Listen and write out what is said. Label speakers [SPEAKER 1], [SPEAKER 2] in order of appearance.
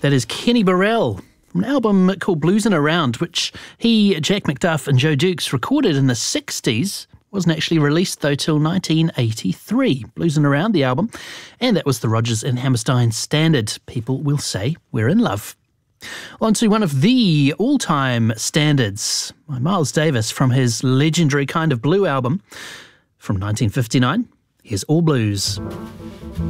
[SPEAKER 1] That is Kenny Burrell from an album called Bluesin' Around, which he, Jack McDuff and Joe Dukes recorded in the 60s. Wasn't actually released, though, till 1983. Bluesin' Around, the album. And that was the Rodgers and Hammerstein standard, People Will Say We're in Love. On to one of the all-time standards by Miles Davis from his legendary Kind of Blue album from 1959. Here's All Blues.